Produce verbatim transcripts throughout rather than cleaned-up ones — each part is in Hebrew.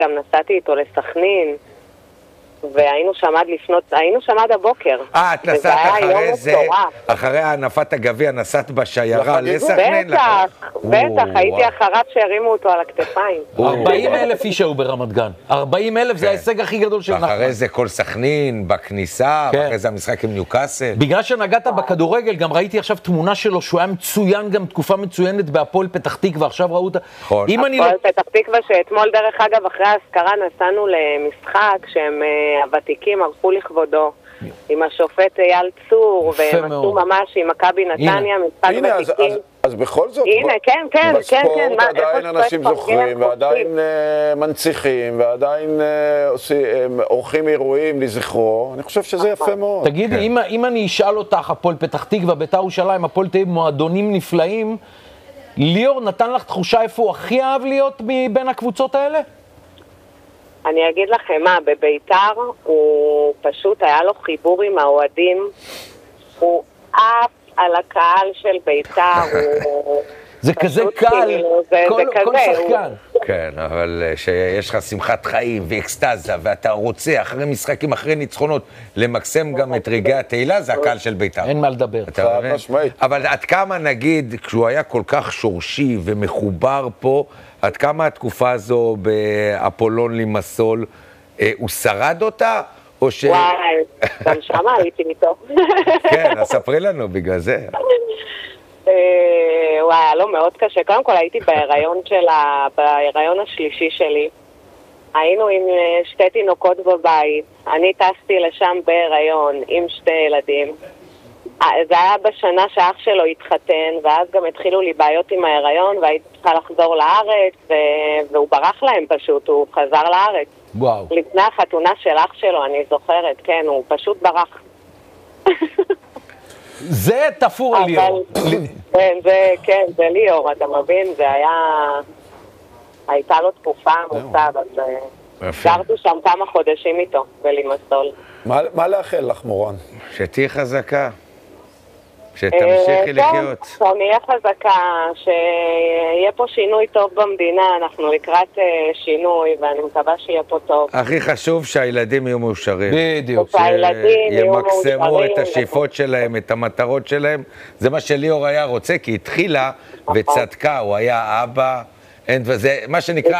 גם נסעתי איתו לסכנין, והיינו שם עד לפנות, היינו שם עד הבוקר. אה, את נסעת אחרי זה, אחרי הנפת הגביע, נסעת בשיירה לסכנין? בטח, בטח, הייתי אחריו שהרימו אותו על הכתפיים. ארבעים אלף איש היו ברמת גן. ארבעים אלף זה ההישג הכי גדול של נחמן. אחרי זה כל סכנין, בכניסה, ואחרי זה המשחק עם ניוקאסל. בגלל שנגעת בכדורגל, גם ראיתי עכשיו תמונה שלו, שהוא היה מצוין, גם תקופה מצוינת בהפועל פתח תקווה, עכשיו ראו אותה. הפועל פתח תקווה, שאתמול דרך אגב, אחרי ההזכרה נסענו למשחק, שהם הוותיקים ערכו לכבודו, עם השופט אייל צור, והם עשו ממש עם מכבי נתניה, משחק ותיקים. אז בכל זאת, הנה, כן, כן, כן, כן. בספורט עדיין אנשים זוכרים, ועדיין מנציחים, ועדיין עורכים אירועים לזכרו. אני חושב שזה יפה מאוד. תגידי, אם אני אשאל אותך, הפועל פתח תקווה, בית"ר ירושלים, הפועל תל אביב, מועדונים נפלאים, ליאור נתן לך תחושה איפה הוא הכי אהב להיות מבין הקבוצות האלה? אני אגיד לכם מה, בביתר הוא פשוט היה לו חיבור עם האוהדים, הוא עף על הקהל של ביתר, הוא... זה כזה קל, כל שחקן. כן, אבל שיש לך שמחת חיים ואקסטזה, ואתה רוצה אחרי משחקים, אחרי ניצחונות, למקסם גם את רגעי התהילה, זה הקהל של ביתר. אין מה לדבר. אבל עד כמה נגיד, כשהוא היה כל כך שורשי ומחובר פה, עד כמה התקופה הזו באפולון לימסול, הוא שרד אותה? או ש... וואי, גם שמה הייתי איתו. כן, אז ספרי לנו בגלל זה. וואי, היה לו מאוד קשה. קודם כל הייתי בהיריון שלה, בהיריון השלישי שלי. היינו עם שתי תינוקות בבית. אני טסתי לשם בהיריון עם שתי ילדים. זה היה בשנה שאח שלו התחתן, ואז גם התחילו לי בעיות עם ההיריון, והייתי צריכה לחזור לארץ, והוא ברח להם פשוט, הוא חזר לארץ. וואו. לפני החתונה של אח שלו, אני זוכרת, כן, הוא פשוט ברח. זה תפור על ליאור. כן, זה, כן, זה ליאור, אתה מבין? זה היה... הייתה לו תקופה עמוסה, אז גרתי שם כמה חודשים איתו, בלימסול. מה לאחל לך, מורן? שתהי חזקה. שתמשיכי לחיות. כן, שאני אהיה חזקה, שיהיה פה שינוי טוב במדינה, אנחנו לקראת שינוי, ואני מקווה שיהיה פה טוב. הכי חשוב שהילדים יהיו מאושרים. בדיוק. שהילדים יהיו מאושרים. ימקסמו את השאיפות שלהם, את המטרות שלהם. זה מה שליאור היה רוצה, כי התחילה וצדקה, הוא היה אבא, וזה מה שנקרא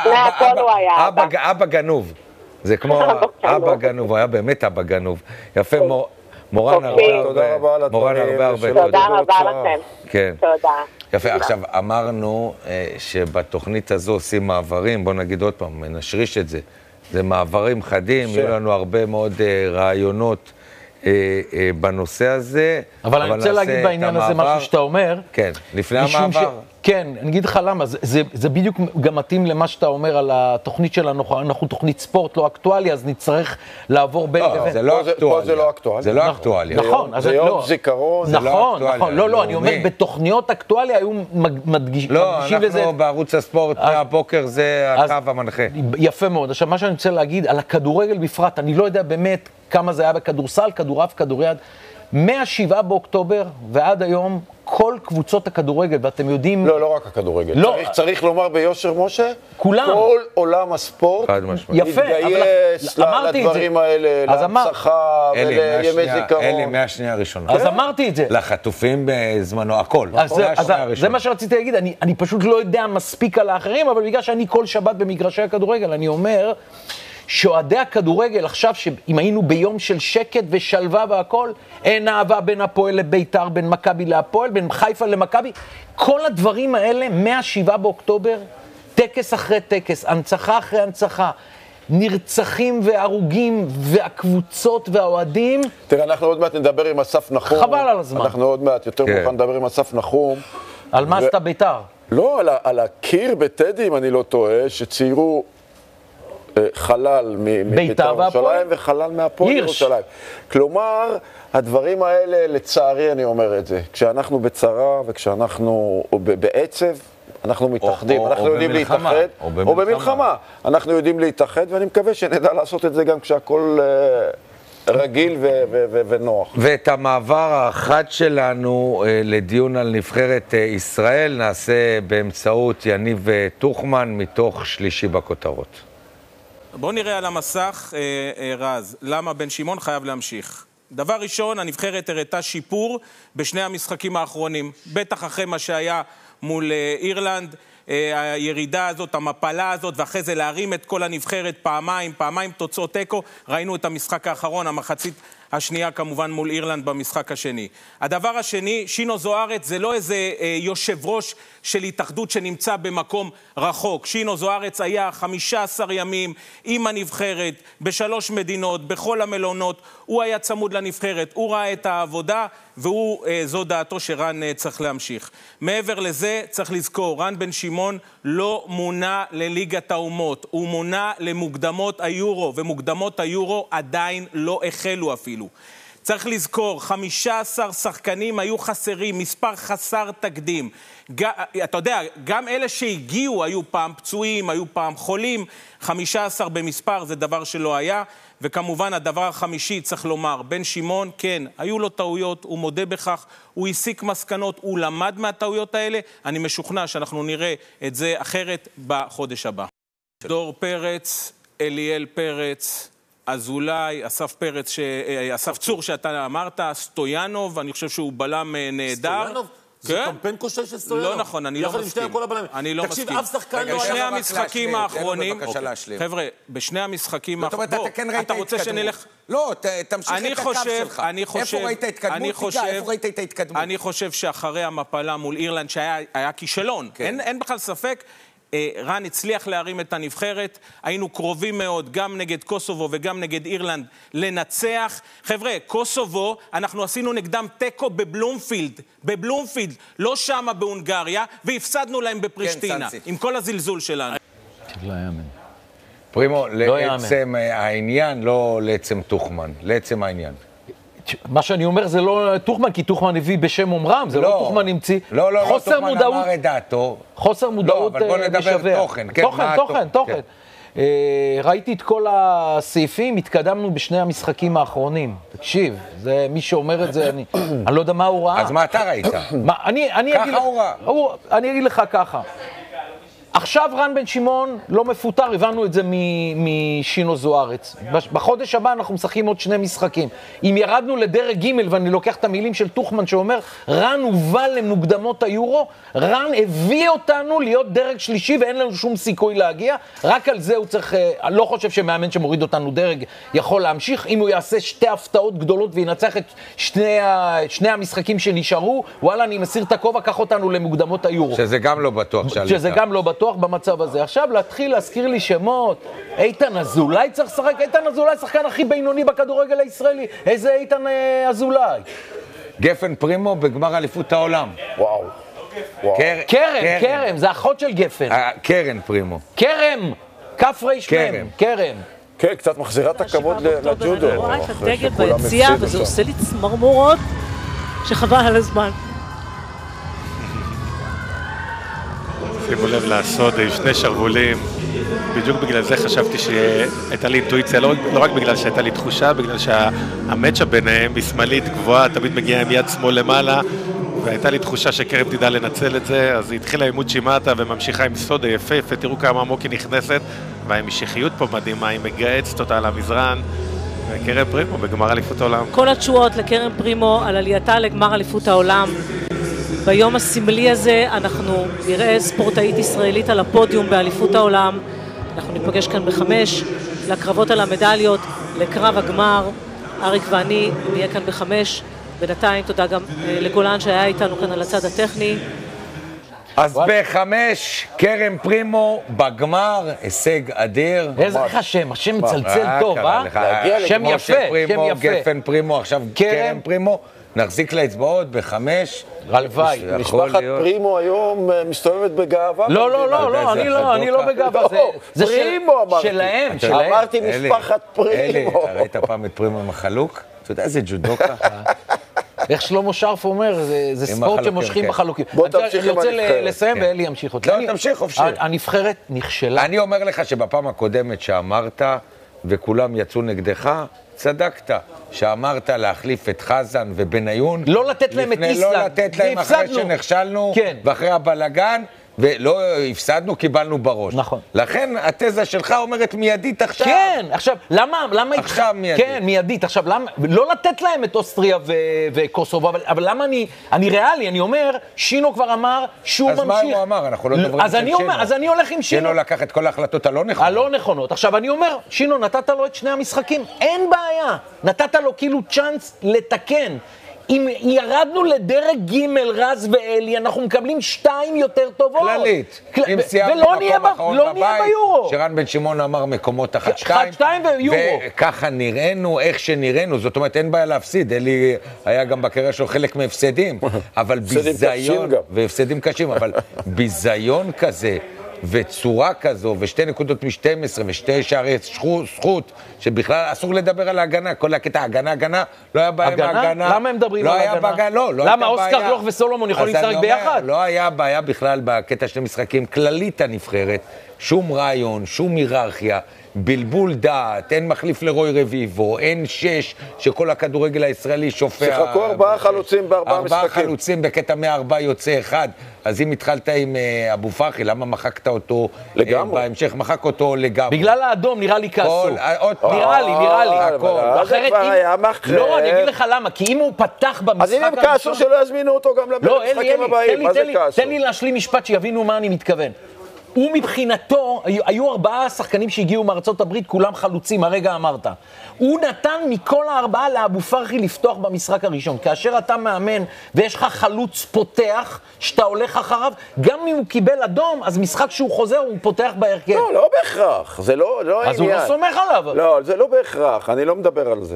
אבא גנוב. זה כמו אבא גנוב, הוא היה באמת אבא גנוב. יפה מאוד. מורן הרבה, תודה רבה על מורן הרבה הרבה, תודה רבה לכם. כן. תודה. יפה, עכשיו אמרנו שבתוכנית הזו עושים מעברים, בוא נגיד עוד פעם, נשריש את זה. זה מעברים חדים, יהיו לנו הרבה מאוד רעיונות בנושא הזה. אבל אני רוצה להגיד בעניין הזה משהו שאתה אומר. כן, לפני המעבר. כן, אני אגיד לך למה, זה, זה, זה בדיוק גם מתאים למה שאתה אומר על התוכנית שלנו, אנחנו תוכנית ספורט לא אקטואליה, אז נצטרך לעבור בין... לא, זה לא אקטואליה. פה זה לא אקטואליה. זה לא אקטואליה. נכון. זה יום זיכרון. נכון, נכון, לא, לא, אני אומר, בתוכניות אקטואליה היו מדגישים לזה... לא, אנחנו בערוץ הספורט מהבוקר זה הקו המנחה. יפה מאוד. עכשיו, מה שאני רוצה להגיד, על הכדורגל בפרט, אני לא יודע באמת כמה זה היה בכדורסל, כדורעף, כדוריד, מהשבעה באוקטובר ועד היום, כל קבוצות הכדורגל, ואתם יודעים... לא, לא רק הכדורגל. לא. צריך, צריך לומר ביושר, משה, כולם. כל עולם הספורט יפה, מתגייס לדברים האלה, להנצחה ולימי זיכרון. אלי, מהשנייה הראשונה. אז אמרתי את זה. לחטופים בזמנו, הכל. אז זה, אז זה מה שרציתי להגיד, אני, אני פשוט לא יודע מספיק על האחרים, אבל בגלל שאני כל שבת במגרשי הכדורגל, אני אומר... שאוהדי הכדורגל, עכשיו שאם היינו ביום של שקט ושלווה והכל, אין אהבה בין הפועל לביתר, בין מכבי להפועל, בין חיפה למכבי, כל הדברים האלה, מהשבעה באוקטובר, טקס אחרי טקס, הנצחה אחרי הנצחה, נרצחים והרוגים, והקבוצות והאוהדים. תראה, אנחנו עוד מעט נדבר עם אסף נחום. חבל על הזמן. אנחנו עוד מעט יותר כן. מוכן לדבר עם אסף נחום. על מה עשתה ו... ביתר? לא, על, על הקיר בטדי, אם אני לא טועה, שציירו... חלל מביתר ירושלים וחלל מהפועל ירושלים. כלומר, הדברים האלה, לצערי אני אומר את זה, כשאנחנו בצרה וכשאנחנו בעצב, אנחנו מתאחדים, אנחנו יודעים להתאחד, או במלחמה, אנחנו יודעים להתאחד, ואני מקווה שנדע לעשות את זה גם כשהכל רגיל ונוח. ואת המעבר האחד שלנו לדיון על נבחרת ישראל נעשה באמצעות יניב תוכמן מתוך שלישי בכותרות. בואו נראה על המסך, אה, אה, רז, למה בן שמעון חייב להמשיך. דבר ראשון, הנבחרת הראתה שיפור בשני המשחקים האחרונים. בטח אחרי מה שהיה מול אה, אירלנד, אה, הירידה הזאת, המפלה הזאת, ואחרי זה להרים את כל הנבחרת פעמיים, פעמיים תוצאות תיקו. ראינו את המשחק האחרון, המחצית השנייה כמובן מול אירלנד במשחק השני. הדבר השני, שינו זוארץ זה לא איזה אה, יושב ראש של התאחדות שנמצא במקום רחוק. שינו זוארץ היה חמישה עשר ימים עם הנבחרת, בשלוש מדינות, בכל המלונות. הוא היה צמוד לנבחרת, הוא ראה את העבודה, והוא, אה, זו דעתו שרן אה, צריך להמשיך. מעבר לזה, צריך לזכור, רן בן שמעון לא מונה לליגת האומות, הוא מונה למוקדמות היורו, ומוקדמות היורו עדיין לא החלו אפילו. צריך לזכור, חמישה עשר שחקנים היו חסרים, מספר חסר תקדים. ג... אתה יודע, גם אלה שהגיעו היו פעם פצועים, היו פעם חולים, חמישה עשר במספר זה דבר שלא היה, וכמובן הדבר החמישי צריך לומר, בן שמעון, כן, היו לו טעויות, הוא מודה בכך, הוא הסיק מסקנות, הוא למד מהטעויות האלה, אני משוכנע שאנחנו נראה את זה אחרת בחודש הבא. דור פרץ, אליאל פרץ, אזולאי, אסף פרץ, ש... אסף צור שאתה אמרת, סטויאנוב, אני חושב שהוא בלם נהדר. סטויאנוב? זה קמפיין כושל של סטויאנוב. לא נכון, אני לא מסכים. אני לא מסכים. תקשיב, אף שחקן לא בשני היה... המשחקים האחרונים... חבר'ה, בשני המשחקים האחרונים... אתה רוצה שנלך... לא, תמשיך את הקו שלך. איפה ראית התקדמות? איפה ראית את ההתקדמות? אני חושב שאחרי המפלה מול אירלנד, שהיה כישלון, אין בכלל ספק, רן הצליח להרים את הנבחרת, היינו קרובים מאוד גם נגד קוסובו וגם נגד אירלנד לנצח. חבר'ה, קוסובו, אנחנו עשינו נגדם טקו בבלומפילד, בבלומפילד, לא שמה בהונגריה, והפסדנו להם בפרישטינה, עם כל הזלזול שלנו. לא יאמן. פרימו, לעצם העניין, לא לעצם תוכמן, לעצם העניין. מה שאני אומר זה לא תוכמן, כי תוכמן הביא בשם אומרם, זה לא תוכמן המציא. לא, לא, לא, תוכמן אמר את דעתו. חוסר מודעות משווע. לא, אבל בוא נדבר תוכן. תוכן, תוכן, תוכן. ראיתי את כל הסעיפים, התקדמנו בשני המשחקים האחרונים. תקשיב, זה מי שאומר את זה, אני לא יודע מה הוא ראה. אז מה אתה ראית? ככה הוא ראה. אני אגיד לך ככה. עכשיו רן בן שמעון לא מפוטר, הבנו את זה משינו זוארץ. בחודש הבא אנחנו משחקים עוד שני משחקים. אם ירדנו לדרג ג' ואני לוקח את המילים של תוכמן שאומר, רן הובל למוקדמות היורו, רן הביא אותנו להיות דרג שלישי ואין לנו שום סיכוי להגיע, רק על זה הוא צריך, אני לא חושב שמאמן שמוריד אותנו דרג יכול להמשיך, אם הוא יעשה שתי הפתעות גדולות וינצח את שני, שני המשחקים שנשארו, וואלה אני מסיר את הכובע, קח אותנו למוקדמות היורו. שזה גם לא בטוח שעלית. שזה גם לא בטוח. במצב הזה. עכשיו להתחיל להזכיר לי שמות, איתן אזולאי צריך לשחק, איתן אזולאי שחקן הכי בינוני בכדורגל הישראלי, איזה איתן אה, אזולאי? גפן פרימו בגמר אליפות העולם. וואו. וואו. קרם, קרם, קרם, זה אחות של גפן. קרן פרימו. קרם, כף ריש מם, קרם. כן, קצת מחזירה את הכבוד לג'ודו. אני רואה את הדגל ביציאה, וזה עושה לי צמרמורות שחבל על הזמן. שימו לב לסוד, היו שני שרבולים, בדיוק בגלל זה חשבתי שהייתה לי אינטואיציה, לא, לא רק בגלל שהייתה לי תחושה, בגלל שהמצ'אפ ביניהם בשמאלית גבוהה, תמיד מגיעה עם יד שמאל למעלה, והייתה לי תחושה שקרם תדע לנצל את זה, אז היא התחילה עם מוצ'ימטה וממשיכה עם סוד יפה יפה, תראו כמה עמוק היא נכנסת, והמשיכיות פה מדהימה, היא מגעצת אותה על המזרן, וקרם פרימו בגמר אליפות העולם. כל התשואות לקרם פרימו על עלייתה לגמר אליפות העולם. ביום הסמלי הזה אנחנו נראה ספורטאית ישראלית על הפודיום באליפות העולם. אנחנו ניפגש כאן בחמש, לקרבות על המדליות, לקרב הגמר. אריק ואני נהיה כאן בחמש. בינתיים תודה גם לגולן שהיה איתנו כאן על הצד הטכני. אז בחמש, קרם פרימו בגמר, הישג אדיר. איזה לך שם, השם מצלצל טוב, אה? שם יפה, שם יפה. גפן פרימו, עכשיו קרם פרימו. נחזיק לאצבעות בחמש. הלוואי. משפחת פרימו היום מסתובבת בגאווה. לא, לא, לא, לא, אני לא, אני לא בגאווה. זה שלהם, שלהם. אמרתי משפחת פרימו. ראית פעם את פרימו עם החלוק? אתה יודע איזה ג'ודוקה? איך שלמה שרף אומר, זה ספורט שמושכים בחלוקים. בוא תמשיך עם הנבחרת. אני רוצה לסיים ואלי ימשיך אותי. לא, תמשיך חופשי. הנבחרת נכשלה. אני אומר לך שבפעם הקודמת שאמרת, וכולם יצאו נגדך, צדקת. שאמרת להחליף את חזן ובניון. לא לתת להם את איסלנד. לא לתת להם אחרי שנכשלנו, ואחרי הבלגן, ולא הפסדנו, קיבלנו בראש. נכון. לכן התזה שלך אומרת מיידית עכשיו. כן, עכשיו, למה, למה... עכשיו מיידית. כן, מיידית. עכשיו, למה, לא לתת להם את אוסטריה ו- וקוסובו, אבל, אבל למה אני, אני ריאלי, אני אומר, שינו כבר אמר שהוא אז ממשיך. אז מה הוא אמר? אנחנו לא דוברים אז של אני שינו. אומר, אז אני הולך עם שינו. שינו לקח את כל ההחלטות הלא נכונות. הלא נכונות. עכשיו, אני אומר, שינו, נתת לו את שני המשחקים, אין בעיה. נתת לו כאילו צ'אנס לתקן. אם ירדנו לדרג ג' רז ואלי, אנחנו מקבלים שתיים יותר טובות. כללית. כל... אם סיימנו מקום אחרון לא נהיה ביורו. שרן בן שמעון אמר מקומות אחת, שתיים. אחת, שתיים ויורו. וככה נראינו, איך שנראינו. זאת אומרת, אין בעיה להפסיד. אלי היה גם בקריירה שלו חלק מהפסדים. אבל ביזיון, והפסדים קשים, אבל ביזיון כזה, וצורה כזו, ושתי נקודות מ-שתים עשרה, ושתי שערי זכות, שבכלל אסור לדבר על ההגנה, כל הקטע, הגנה, הגנה, לא היה בעיה עם ההגנה. למה הם מדברים על ההגנה? לא, לא למה אוסקר גלוך וסולומון יכולים לשחק ביחד? לא היה בעיה בכלל בקטע של משחקים, כללית הנבחרת, שום רעיון, שום היררכיה, בלבול דעת, אין מחליף לרוי רביבו, אין שש שכל הכדורגל הישראלי שופע. שיחקו ארבעה חלוצים בארבעה משחקים. ארבעה חלוצים בקטע מארבעה יוצא אחד. אז אם התחלת עם אבו פרחי, למה מחקת אותו? לגמרי. בהמשך מחק אותו לגמרי. בגלל האדום, נראה לי כעסו. נראה לי, נראה לי. זה כבר היה מחר. לא, אני אגיד לך למה, כי אם הוא פתח במשחק... אז אם הם כעסו שלא יזמינו אותו גם למשחקים הבאים, מה זה כעסו? תן לי להשלים משפט שיבינו מה אני מתכוון. הוא מבחינתו, היו ארבעה שחקנים שהגיעו מארצות הברית, כולם חלוצים, הרגע אמרת. הוא נתן מכל הארבעה לאבו פרחי לפתוח במשחק הראשון. כאשר אתה מאמן ויש לך חלוץ פותח, שאתה הולך אחריו, גם אם הוא קיבל אדום, אז משחק שהוא חוזר, הוא פותח בהרכב. לא, לא בהכרח, זה לא, לא אז העניין. אז הוא לא סומך עליו. לא, זה לא בהכרח, אני לא מדבר על זה.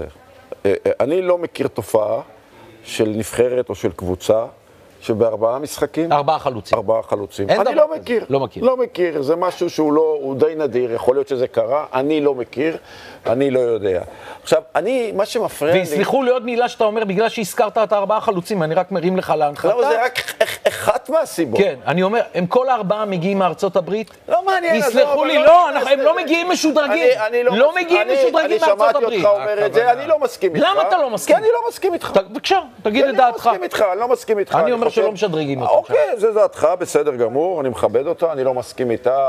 אני לא מכיר תופעה של נבחרת או של קבוצה, שבארבעה משחקים... ארבעה חלוצים. ארבעה חלוצים. אני לא מכיר. לא מכיר. לא מכיר. זה משהו שהוא לא, הוא די נדיר. יכול להיות שזה קרה. אני לא מכיר. אני לא יודע. עכשיו, אני, מה שמפריע לי... ויסלחו לי עוד מילה שאתה אומר, בגלל שהזכרת את הארבעה חלוצים, אני רק מרים לך להנחתה. לא, זה רק אחת מהסיבות. כן, אני אומר, הם כל הארבעה מגיעים מארצות הברית. לא מעניין. יסלחו לי, לא, הם לא מגיעים משודרגים. לא מגיעים משודרגים מארצות הברית. אני שמעתי אותך אומר את זה, אני לא מסכים איתך. למה אתה לא מסכים? כי אני לא מסכים איתך. בבקשה, תגיד את דעתך. אני לא מסכים איתך. אני אומר שלא משדרגים אותך. אוקיי, זה דעתך, בסדר גמור, אני מכבד אותה, אני לא מסכים איתה.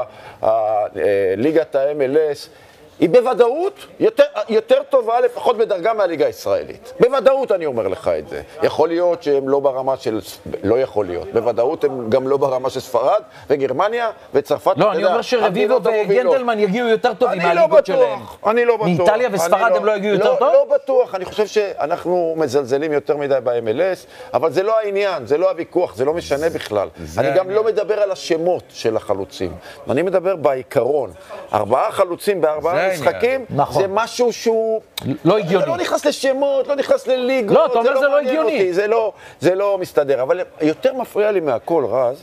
ליגת ה-אם אל אס היא בוודאות יותר, יותר טובה, לפחות בדרגה מהליגה הישראלית. בוודאות אני אומר לך את זה. יכול להיות שהם לא ברמה של... לא יכול להיות. בוודאות הם גם לא ברמה של ספרד וגרמניה וצרפת. לא, אני אומר שרביבו וגנדלמן יגיעו יותר טובים מהליגות שלהם. אני לא בטוח. מאיטליה וספרד הם לא יגיעו יותר טוב? לא בטוח. אני חושב שאנחנו מזלזלים יותר מדי ב-אם אל אס, אבל זה לא העניין, זה לא הוויכוח, זה לא משנה בכלל. אני גם לא מדבר על השמות של החלוצים. אני מדבר בעיקרון. ארבעה חלוצים בארבעה משחקים, נכון. זה משהו שהוא... לא הגיוני. זה לא נכנס לשמות, לא נכנס לליגות. לא, אתה אומר זה לא הגיוני. זה לא, זה לא מסתדר. אבל יותר מפריע לי מהכל, רז,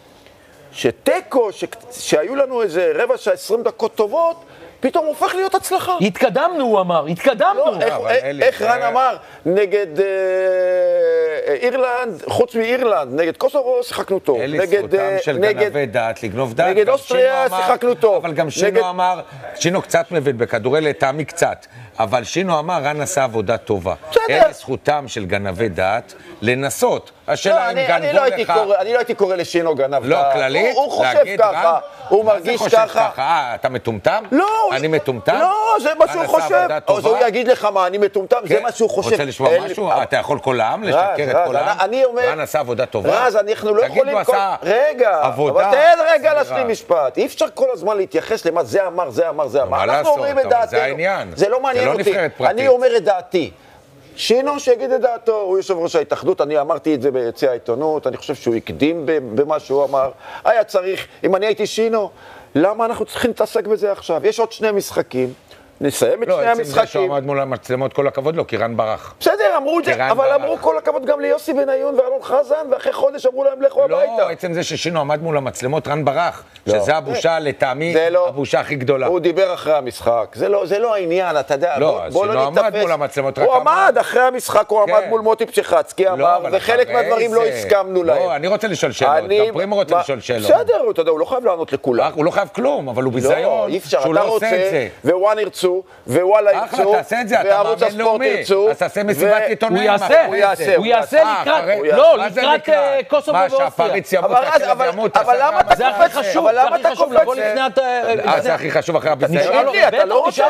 שטקו, ש... שהיו לנו איזה רבע שעה, עשרים דקות טובות, פתאום הופך להיות הצלחה. התקדמנו, הוא אמר, התקדמנו. לא, איך, איך רן אמר, נגד אה, אירלנד, חוץ מאירלנד, נגד קוסובו, שיחקנו טוב. אלי, נגד, זכותם של נגד, גנבי דעת, לגנוב דעת. נגד אוסטריה שיחקנו טוב. אבל גם שינו נגד... אמר, שינו קצת מבין בכדורגל, לטעמי קצת, אבל שינו אמר, רן עשה עבודה טובה. אלה זכותם של גנבי דעת לנסות. השאלה אם גנבו לך... אני לא הייתי קורא לשינו גנב דעת. לא, כללית, הוא חושב ככה, הוא מרגיש ככה. אה, אתה מטומטם? לא. אני מטומטם? לא, זה מה שהוא חושב. אז הוא יגיד לך מה, אני מטומטם, זה מה שהוא חושב. רוצה לשמוע משהו? אתה יכול כל העם, לשקר את כל העם? אני אומר... רן עשה עבודה טובה? רז, אנחנו לא יכולים... תגיד, הוא עשה עבודה... אבל תן רגע להשלים משפט. אי אפשר כל הזמן להתייחס למה זה אמר, זה אמר, זה אמר. אנחנו אומרים את דעתנו. זה העניין. זה לא מעניין אותי. אני אומר את דעתי. שינו שיגיד את דעתו, הוא יושב ראש ההתאחדות, אני אמרתי את זה ביציע העיתונות, אני חושב שהוא הקדים במה שהוא אמר. היה צריך, אם אני הייתי שינו, למה אנחנו צריכים להתעסק בזה עכשיו? יש עוד שני משחקים, נסיים את שני המשחקים. לא, עצם זה שהוא עמד מול המצלמות, כל הכבוד לו, כי רן ברח. בסדר, אמרו את זה, אבל אמרו כל הכבוד גם ליוסי בניון ואלון חזן, ואחרי חודש אמרו להם לכו הביתה. לא, עצם זה ששינו עמד מול המצלמות, רן ברח, שזה הבושה לטעמי, הבושה הכי גדולה. הוא דיבר אחרי המשחק, זה לא העניין, אתה יודע, בוא לא נתפס. עמד מול המצלמות, הוא עמד, אחרי המשחק הוא עמד מול מוטי פצ'חצקי, אמר, וחלק מהדברים לא הסכמנו להם. לא, אני רוצה לשאול שאלות, גם פרימו רוצה לשאול שאלות. בסדר, אתה יודע, הוא לא חייב לענות לכולם. הוא לא חייב כלום, אבל הוא ביזיון שהוא לא עושה את זה. ווואן ירצו ירצו, ווואלה ירצו, וערוץ הספורט ירצו. אז תעשה מסיבת עיתונאים. הוא יעשה, הוא יעשה, הוא יעשה לקראת, לא, לקראת קוסובו ואוסטריה. מה, שהפריץ ימות, אבל למה אתה זה הכי חשוב, זה הכי חשוב לבוא לפני... זה הכי חשוב אחרי הביזיון. אתה לא רוצה